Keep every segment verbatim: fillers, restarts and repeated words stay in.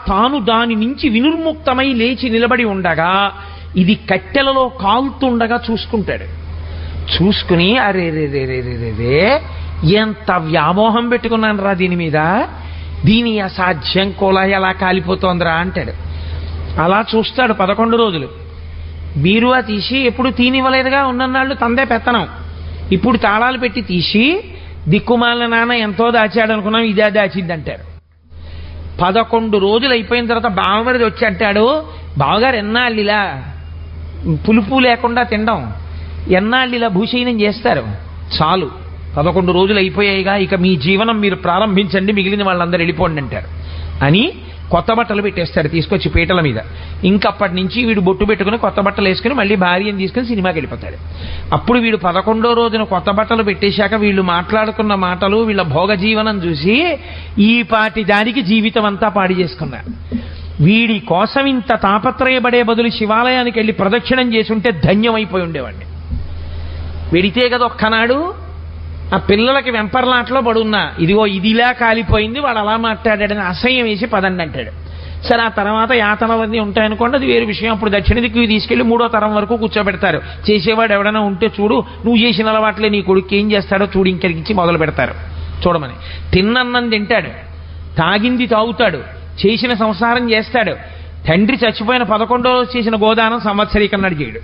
తాను దాని నుంచి వినుర్ముక్తమై లేచి నిలబడి ఉండగా ఇది కట్టెలలో కాలుతుండగా చూసుకుంటాడు. చూసుకుని అరే రే రే రే రే రే ఎంత వ్యామోహం పెట్టుకున్నాను రా దీని మీద, దీని అసాధ్యం కోలా ఎలా కాలిపోతోందిరా అంటాడు. అలా చూస్తాడు పదకొండు రోజులు. బీరువా తీసి ఎప్పుడు తీనివ్వలేదుగా, ఉన్నన్నాళ్ళు తందే పెత్తనం. ఇప్పుడు తాళాలు పెట్టి తీసి దిక్కుమాలిన నాన్న ఎంతో దాచాడు అనుకున్నాం, ఇదే దాచింది అంటారు. పదకొండు రోజులు అయిపోయిన తర్వాత బావమరిది వచ్చి అంటాడు, బావగారు ఎన్నాళ్ళు ఇలా పులుపు లేకుండా తినడం, ఎన్నాళ్ళు ఇలా భూషయనం చేస్తారు, చాలు పదకొండు రోజులు అయిపోయాయిగా, ఇక మీ జీవనం మీరు ప్రారంభించండి, మిగిలిన వాళ్ళందరూ వెళ్ళిపోండి అంటారు అని కొత్త బట్టలు పెట్టేస్తాడు తీసుకొచ్చి పీటల మీద. ఇంకప్పటి నుంచి వీడు బొట్టు పెట్టుకుని కొత్త బట్టలు వేసుకుని మళ్ళీ భార్యను తీసుకుని సినిమాకి వెళ్ళిపోతాడు. అప్పుడు వీడు పదకొండో రోజున కొత్త బట్టలు పెట్టేశాక వీళ్ళు మాట్లాడుకున్న మాటలు, వీళ్ళ భోగ జీవనం చూసి ఈ పాటి దానికి జీవితం అంతా పాడి చేసుకున్నారు. వీడి కోసం ఇంత తాపత్రయపడే బదులు శివాలయానికి వెళ్ళి ప్రదక్షిణం చేసుంటే ధన్యమైపోయి ఉండేవాడిని. వెడితే కదా ఒక్కనాడు ఆ పిల్లలకి వెంపర్లాట్లో పడున్నా, ఇదిగో ఇదిలా కాలిపోయింది, వాడు అలా మాట్లాడాడని అసహ్యం వేసి పదండి అంటాడు. సరే ఆ తర్వాత యాతనలన్నీ ఉంటాయనుకోండి, అది వేరు విషయం. అప్పుడు దక్షిణ దిక్కు తీసుకెళ్లి మూడో తరం వరకు కూర్చోబెడతారు. చేసేవాడు ఎవడైనా ఉంటే చూడు, నువ్వు చేసిన అలవాట్లే నీ కొడుకు ఏం చేస్తాడో చూడు, ఇంకరికించి మొదలు పెడతారు చూడమని. తిన్నన్నం తింటాడు, తాగింది తాగుతాడు, చేసిన సంసారం చేస్తాడు. తండ్రి చచ్చిపోయిన పదకొండో రోజు చేసిన గోదానం సంవత్సరీకన్నాడు చేయడు.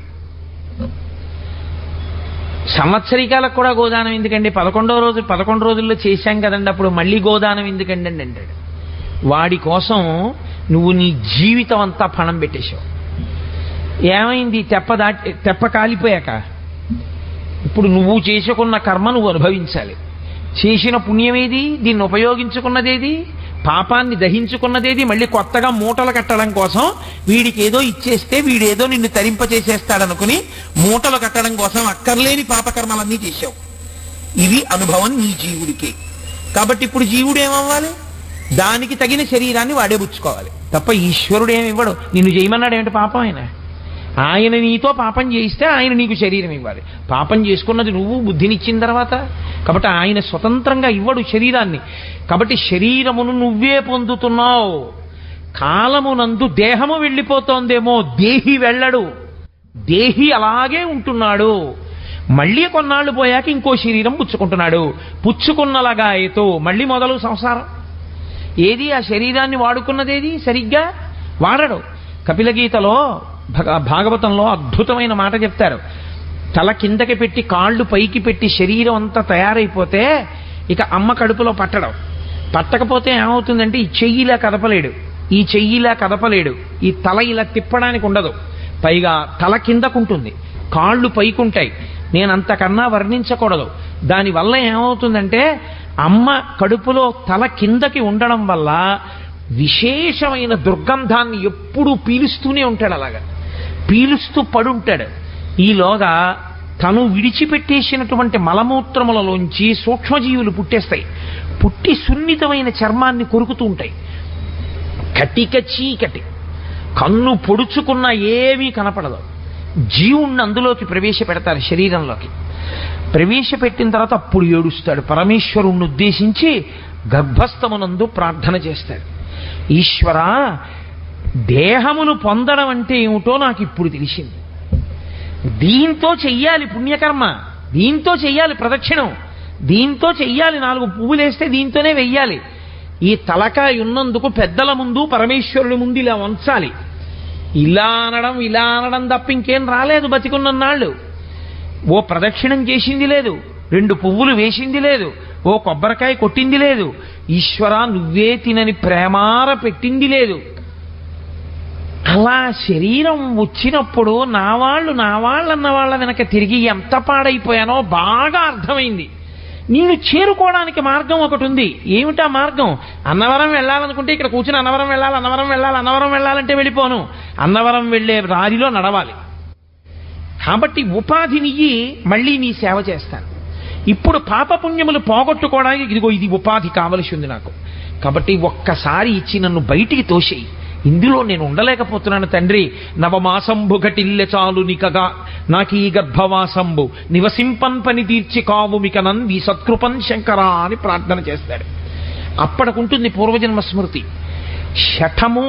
సంవత్సరికాలకు కూడా గోదానం ఎందుకండి, పదకొండో రోజు పదకొండు రోజుల్లో చేశాం కదండి, అప్పుడు మళ్ళీ గోదానం ఎందుకండి అని అంటాడు. వాడి కోసం నువ్వు నీ జీవితం అంతా పణం పెట్టేశావు. ఏమైంది, తెప్ప దాటి తెప్ప కాలిపోయాక ఇప్పుడు నువ్వు చేసుకున్న కర్మ నువ్వు అనుభవించాలి. చేసిన పుణ్యమేది, దీన్ని ఉపయోగించుకున్నదేది, పాపాన్ని దహించుకున్నదేది, మళ్ళీ కొత్తగా మూటలు కట్టడం కోసం వీడికి ఏదో ఇచ్చేస్తే వీడేదో నిన్ను తరింపచేసేస్తాడనుకుని మూటలు కట్టడం కోసం అక్కర్లేని పాపకర్మలన్నీ చేశావు. ఇవి అనుభవం నీ జీవుడికి. కాబట్టి ఇప్పుడు జీవుడు ఏమవ్వాలి, దానికి తగిన శరీరాన్ని వాడే పుచ్చుకోవాలి తప్ప ఈశ్వరుడు ఏమివ్వడు. నిన్ను చేయమన్నాడు ఏమిటి పాపం, ఆయన ఆయన నీతో పాపం చేయిస్తే ఆయన నీకు శరీరం ఇవ్వాలి. పాపం చేసుకున్నది నువ్వు బుద్ధినిచ్చిన తర్వాత. కాబట్టి ఆయన స్వతంత్రంగా ఇవ్వడు శరీరాన్ని. కాబట్టి శరీరమును నువ్వే పొందుతున్నావు. కాలమునందు దేహము వెళ్ళిపోతోందేమో, దేహి వెళ్ళడు, దేహి అలాగే ఉంటున్నాడు. మళ్ళీ కొన్నాళ్ళు పోయాక ఇంకో శరీరం పుచ్చుకుంటున్నాడు. పుచ్చుకున్నలాగాయతో మళ్ళీ మొదలు సంసారం. ఏది ఆ శరీరాన్ని వాడుకున్నదేది సరిగ్గా వాడడు. కపిలగీతలో భాగవతంలో అద్భుతమైన మాట చెప్తారు. తల కిందకి పెట్టి కాళ్ళు పైకి పెట్టి శరీరం అంతా తయారైపోతే ఇక అమ్మ కడుపులో పట్టడం. పట్టకపోతే ఏమవుతుందంటే ఈ చెయ్యిలా కదపలేడు, ఈ చెయ్యిలా కదపలేడు, ఈ తల ఇలా తిప్పడానికి ఉండదు. పైగా తల కిందకుంటుంది, కాళ్ళు పైకుంటాయి. నేను అంతకన్నా వర్ణించకూడదు. దానివల్ల ఏమవుతుందంటే అమ్మ కడుపులో తల కిందకి ఉండడం వల్ల విశేషమైన దుర్గంధాన్ని ఎప్పుడూ పీలుస్తూనే ఉంటాడు. అలాగా పీలుస్తూ పడుంటాడు. ఈలోగా తను విడిచిపెట్టేసినటువంటి మలమూత్రములలోంచి సూక్ష్మజీవులు పుట్టేస్తాయి. పుట్టి సున్నితమైన చర్మాన్ని కొరుకుతూ ఉంటాయి. కటిక చీకటి, కన్ను పొడుచుకున్న ఏమీ కనపడదు. జీవుణ్ణి అందులోకి ప్రవేశపెడతారు, శరీరంలోకి ప్రవేశపెట్టిన తర్వాత అప్పుడు ఏడుస్తాడు. పరమేశ్వరుణ్ణి ఉద్దేశించి గర్భస్థమునందు ప్రార్థన చేస్తాడు. ఈశ్వరా, దేహమును పొందడం అంటే ఏమిటో నాకు ఇప్పుడు తెలిసింది. దీంతో చెయ్యాలి పుణ్యకర్మ, దీంతో చెయ్యాలి ప్రదక్షిణం, దీంతో చెయ్యాలి, నాలుగు పువ్వులేస్తే దీంతోనే వెయ్యాలి. ఈ తలకాయ ఉన్నందుకు పెద్దల ముందు పరమేశ్వరుడి ముందు ఇలా వంచాలి. ఇలా అనడం ఇలా అనడం తప్ప ఇంకేం రాలేదు బతికున్నన్నాళ్ళు. ఓ ప్రదక్షిణం చేసింది లేదు, రెండు పువ్వులు వేసింది లేదు, ఓ కొబ్బరికాయ కొట్టింది లేదు, ఈశ్వరా నువ్వే తినని ప్రేమార పెట్టింది లేదు. అలా శరీరం వచ్చినప్పుడు నా వాళ్ళు నా వాళ్ళన్న వాళ్ళ వెనక తిరిగి ఎంత పాడైపోయానో బాగా అర్థమైంది. నిన్ను చేరుకోవడానికి మార్గం ఒకటి ఉంది. ఏమిటా మార్గం? అన్నవరం వెళ్ళాలనుకుంటే ఇక్కడ కూర్చుని అన్నవరం వెళ్ళాలి అన్నవరం వెళ్ళాలి అన్నవరం వెళ్ళాలంటే వెళ్ళిపోను, అన్నవరం వెళ్ళే దారిలో నడవాలి. కాబట్టి ఉపాధినియ్యి, మళ్ళీ నీ సేవ చేస్తాను. ఇప్పుడు పాపపుణ్యములు పోగొట్టుకోవడానికి ఇదిగో ఇది ఉపాధి కావలసి ఉంది నాకు. కాబట్టి ఒక్కసారి ఇచ్చి నన్ను బయటికి తోసేయి, ఇందులో నేను ఉండలేకపోతున్నాను తండ్రి. నవమాసంబు ఘటిల్లె చాలు నికగా నాకు ఈ గర్భవాసంబు నివసింపన్ పని తీర్చి కావు మికనన్ ఈ సత్కృపన్ శంకరా అని ప్రార్థన చేస్తాడు. అప్పటికుంటుంది పూర్వజన్మ స్మృతి. శఠము